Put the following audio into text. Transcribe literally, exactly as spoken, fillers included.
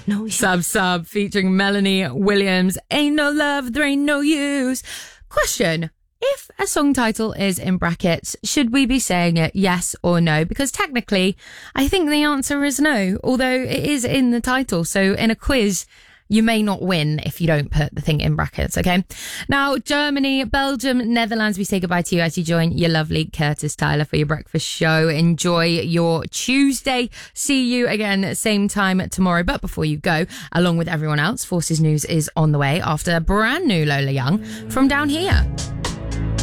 no use. Sub Sub featuring Melanie Williams. Ain't no love, there ain't no use. Question. If a song title is in brackets, should we be saying it yes or no? Because technically, I think the answer is no, although it is in the title. So in a quiz, you may not win if you don't put the thing in brackets, okay? Now, Germany, Belgium, Netherlands, we say goodbye to you as you join your lovely Curtis Tyler for your breakfast show. Enjoy your Tuesday. See you again same time tomorrow. But before you go, along with everyone else, Forces News is on the way after brand new Lola Young from Down Here.